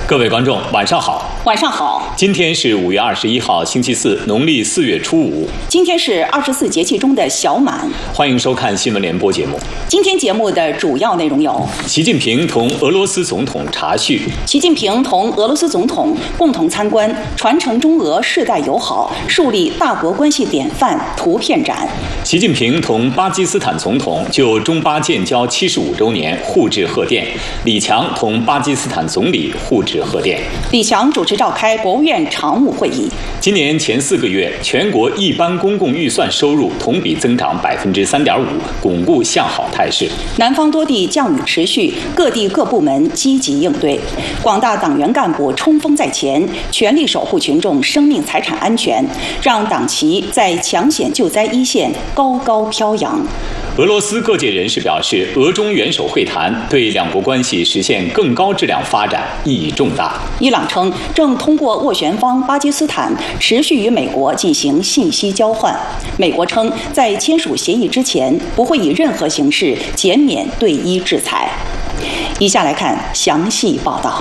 各位观众，晚上好。 晚上好。 今天是5月21号，星期四，农历4月初5。 今天是24节气中的小满。 欢迎收看新闻联播节目。 今天节目的主要内容有： 习近平同俄罗斯总统茶叙； 习近平同俄罗斯总统共同参观传承中俄世代友好、树立大国关系典范图片展； 习近平同巴基斯坦总统就中巴建交75周年互致贺电；李强同巴基斯坦总理互致贺电。 李强主持召开国务院常务会议。 今年前4个月，全国一般公共预算收入同比增长3.5%，巩固向好态势。 南方多地降雨持续，各地各部门积极应对。广大党员干部冲锋在前，全力守护群众生命财产安全，让党旗在抢险救灾一线高高飘扬。 俄罗斯各界人士表示，俄中元首会谈对两国关系实现更高质量发展意义重大。 伊朗称正通过斡旋方巴基斯坦持续与美国进行信息交换。美国称在签署协议之前，不会以任何形式减免对伊制裁。以下来看详细报道。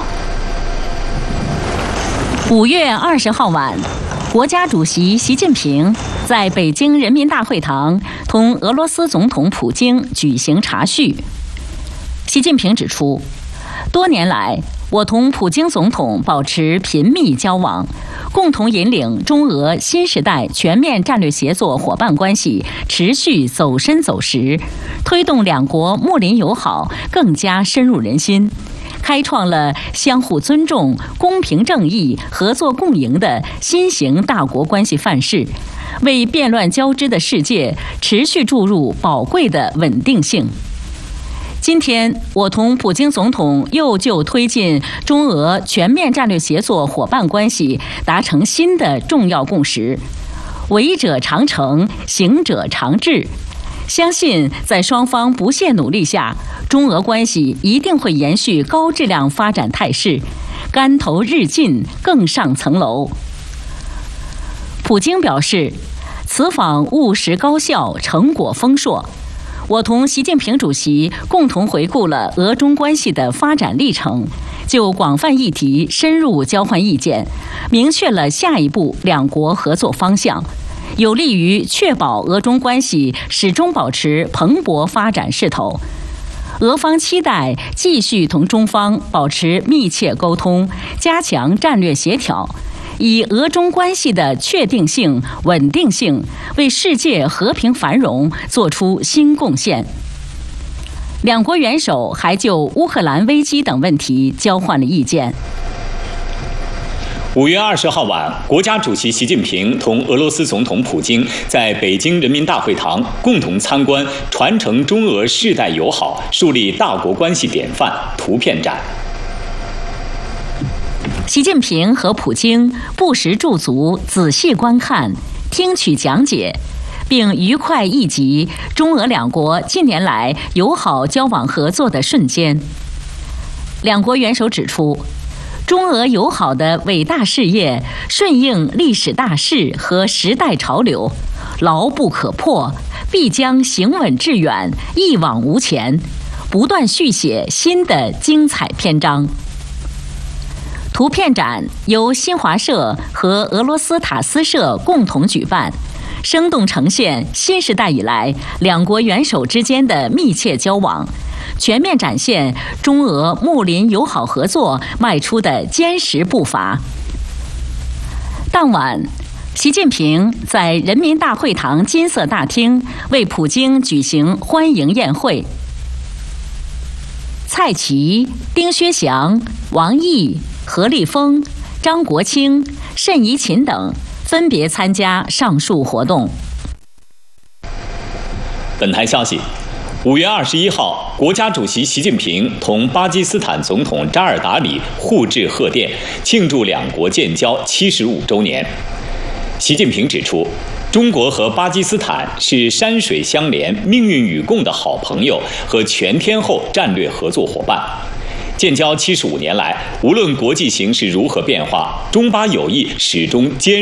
5月20号晚，国家主席习近平在北京人民大会堂同俄罗斯总统普京举行茶叙。习近平指出，多年来，我同普京总统保持频密交往，共同引领中俄新时代全面战略协作伙伴关系持续走深走实，推动两国睦邻友好更加深入人心，开创了相互尊重、公平正义、合作共赢的新型大国关系范式，为变乱交织的世界持续注入宝贵的稳定性。今天，我同普京总统又就推进中俄全面战略协作伙伴关系达成新的重要共识，为者常成，行者常至。相信在双方不懈努力下，中俄关系一定会延续高质量发展态势，竿头日进，更上层楼。普京表示，此访务实高效，成果丰硕。我同习近平主席共同回顾了俄中关系的发展历程，就广泛议题深入交换意见，明确了下一步两国合作方向，有利于确保俄中关系始终保持蓬勃发展势头。俄方期待继续同中方保持密切沟通，加强战略协调，以俄中关系的确定性、稳定性，为世界和平繁荣做出新贡献。两国元首还就乌克兰危机等问题交换了意见。 5月20号晚，国家主席习近平同俄罗斯总统普京在北京人民大会堂共同参观传承中俄世代友好、树立大国关系典范图片展。 习近平和普京不时驻足，仔细观看、听取讲解，并愉快忆及中俄两国近年来友好交往合作的瞬间。两国元首指出，中俄友好的伟大事业顺应历史大势和时代潮流，牢不可破，必将行稳致远，一往无前，不断续写新的精彩篇章。图片展由新华社和俄罗斯塔斯社共同举办，生动呈现新时代以来两国元首之间的密切交往，全面展现中俄睦邻友好合作迈出的坚实步伐。当晚，习近平在人民大会堂金色大厅为普京举行欢迎宴会。蔡奇、丁薛祥、王毅、何立峰、张国清、谌贻琴等分别参加上述活动。 本台消息，5月21号，国家主席习近平同巴基斯坦总统扎尔达里互致贺电，庆祝两国建交75周年。习近平指出，中国和巴基斯坦是山水相连、命运与共的好朋友和全天候战略合作伙伴。建交75年来，无论国际形势如何变化，中巴友谊始终坚